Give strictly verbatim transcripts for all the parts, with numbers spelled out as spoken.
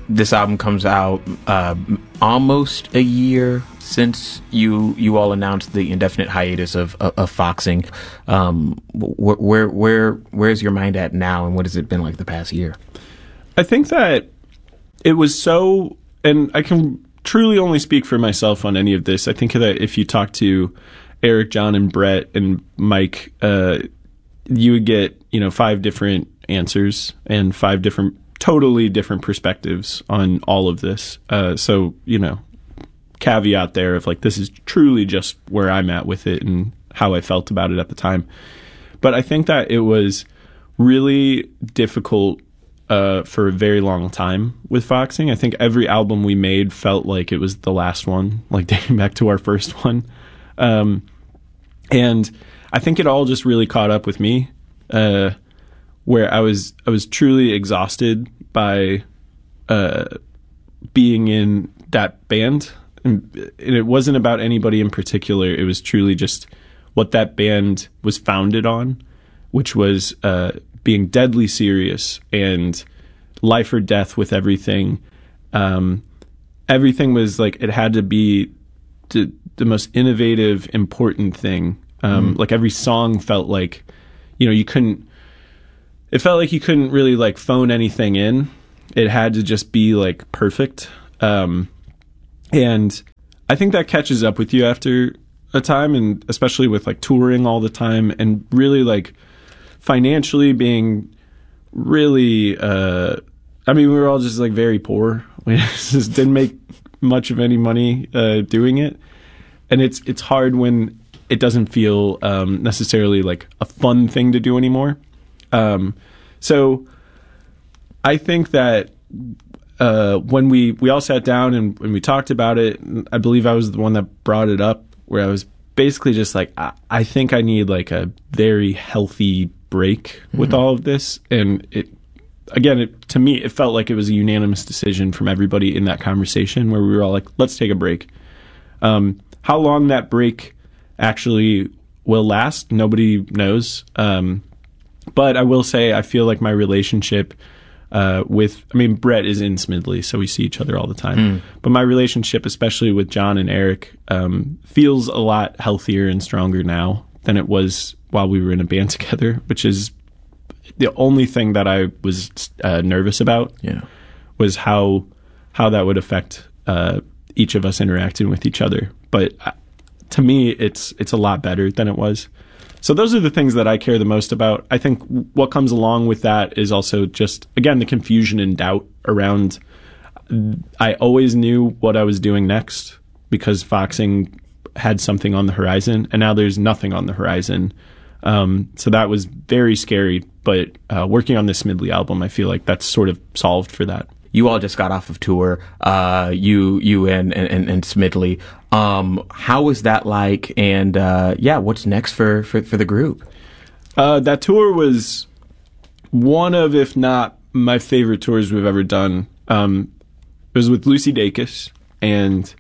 this album comes out uh, almost a year since you you all announced the indefinite hiatus of of, of Foxing. Um, wh- where where where's your mind at now, and what has it been like the past year? I think that it was so, and I can truly only speak for myself on any of this. I think that if you talk to Eric, John, and Brett and Mike, uh, you would get, you know, five different answers and five different, totally different perspectives on all of this. Uh, so, you know, caveat there of like, this is truly just where I'm at with it and how I felt about it at the time. But I think that it was really difficult uh, for a very long time with Foxing. I think every album we made felt like it was the last one, like dating back to our first one. Um, and I think it all just really caught up with me, uh, where I was, I was truly exhausted by, uh, being in that band. And it wasn't about anybody in particular. It was truly just what that band was founded on, which was, uh, being deadly serious and life or death with everything. Um, everything was like, it had to be the, the most innovative, important thing. Um, mm. Like every song felt like, you know, you couldn't, it felt like you couldn't really like phone anything in. It had to just be like perfect. Um, and I think that catches up with you after a time, and especially with like touring all the time and really like financially being really, uh, I mean, we were all just like very poor. We just didn't make much of any money, uh, doing it. And it's, it's hard when it doesn't feel, um, necessarily like a fun thing to do anymore. Um, so I think that, uh, when we, we all sat down and when we talked about it, I believe I was the one that brought it up, where I was basically just like, I, I think I need like a very healthy break with mm-hmm. all of this. And it, again, it, to me, it felt like it was a unanimous decision from everybody in that conversation, where we were all like, let's take a break. Um, how long that break actually will last, nobody knows. Um, but I will say, I feel like my relationship uh, with, I mean, Brett is in Smidley, so we see each other all the time. Mm. But my relationship, especially with John and Eric, um, feels a lot healthier and stronger now than it was while we were in a band together, which is the only thing that I was uh, nervous about. Yeah, was how how that would affect uh, each of us interacting with each other. But uh, to me, it's it's a lot better than it was. So those are the things that I care the most about. I think what comes along with that is also just, again, the confusion and doubt around. I always knew what I was doing next because Foxing had something on the horizon, and now there's nothing on the horizon. Um, so that was very scary. But uh, working on this Smidley album, I feel like that's sort of solved for that. You all just got off of tour, uh, you you and, and, and Smidley. Um, how was that like? And uh, yeah, what's next for, for, for the group? Uh, that tour was one of, if not my favorite tours we've ever done. Um, it was with Lucy Dacus, and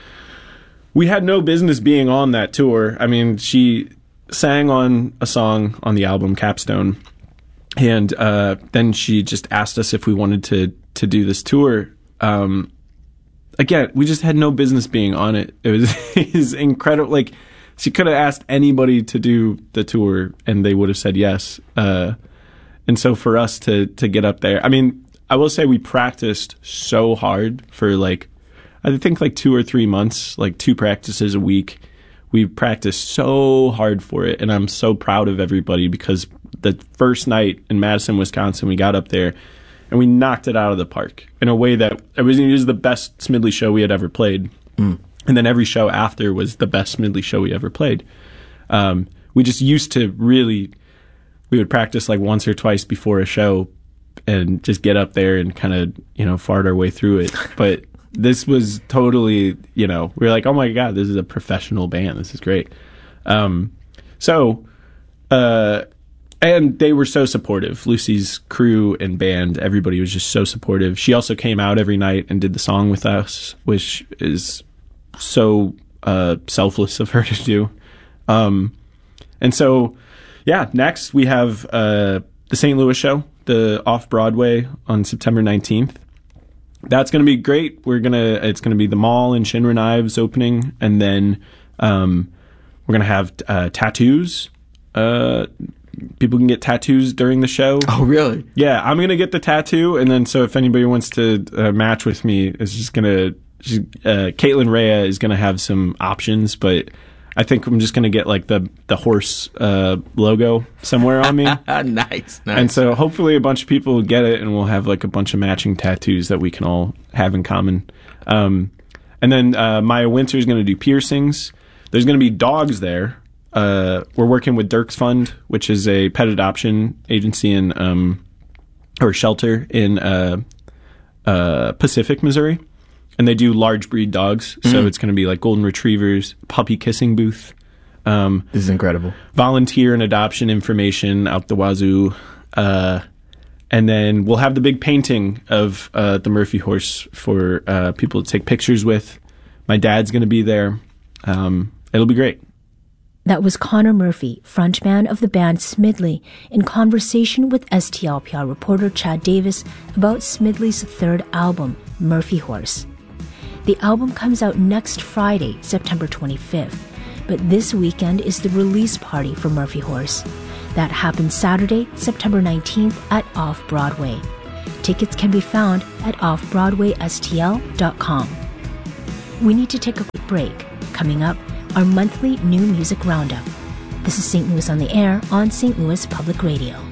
we had no business being on that tour. I mean, she sang on a song on the album Capstone, and uh, then she just asked us if we wanted to to do this tour. Um, again, we just had no business being on it. It was, it was incredible. Like, she could have asked anybody to do the tour and they would have said yes. Uh, and so for us to, to get up there, I mean, I will say we practiced so hard for like, I think like two or three months, like two practices a week. We practiced so hard for it. And I'm so proud of everybody, because the first night in Madison, Wisconsin, we got up there and we knocked it out of the park in a way that it was, it was the best Smidley show we had ever played. Mm. And then every show after was the best Smidley show we ever played. Um, we just used to really, we would practice like once or twice before a show and just get up there and kind of, you know, fart our way through it. But this was totally, you know, we were like, oh my God, this is a professional band. This is great. Um, so, uh, and they were so supportive. Lucy's crew and band, everybody was just so supportive. She also came out every night and did the song with us, which is so uh, selfless of her to do. Um, and so, yeah, next we have uh, the Saint Louis show, the Off-Broadway on September nineteenth. that's going to be great. We're going to, it's going to be the mall in Shinra Knives opening. And then, um, we're going to have, uh, tattoos. Uh, people can get tattoos during the show. Oh, really? Yeah. I'm going to get the tattoo. And then, so if anybody wants to uh, match with me, it's just going to, uh, Caitlin Rhea is going to have some options, but I think I'm just going to get like the, the horse, uh, logo somewhere on me. nice, nice. And so hopefully a bunch of people will get it and we'll have like a bunch of matching tattoos that we can all have in common. Um, and then, uh, Maya Winter is going to do piercings. There's going to be dogs there. Uh, we're working with Dirk's Fund, which is a pet adoption agency in, um, or shelter in, uh, uh, Pacific, Missouri. And they do large breed dogs. Mm. So it's going to be like golden retrievers, puppy kissing booth. Um, this is incredible. Volunteer and adoption information out the wazoo. Uh, and then we'll have the big painting of uh, the Murphy horse for uh, people to take pictures with. My dad's going to be there. Um, it'll be great. That was Connor Murphy, frontman of the band Smidley, in conversation with S T L P R reporter Chad Davis about Smidley's third album, Murphy Horse. The album comes out next Friday, September twenty-fifth, but this weekend is the release party for Murphy Horse. That happens Saturday, September nineteenth at Off-Broadway. Tickets can be found at off broadway s t l dot com. We need to take a quick break. Coming up, our monthly new music roundup. This is Saint Louis on the Air on Saint Louis Public Radio.